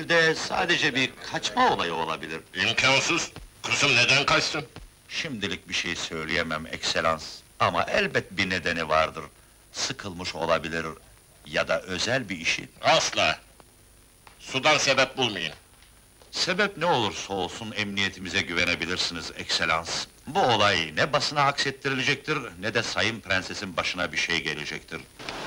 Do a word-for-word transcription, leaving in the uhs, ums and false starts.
Belki de sadece bir kaçma olayı olabilir. İmkansız! Kızım neden kaçsın? Şimdilik bir şey söyleyemem, ekselans. Ama elbet bir nedeni vardır. Sıkılmış olabilir ya da özel bir işi. Asla! Sudan sebep bulmayın. Sebep ne olursa olsun emniyetimize güvenebilirsiniz, ekselans. Bu olay ne basına aksettirilecektir, ne de sayın prensesin başına bir şey gelecektir.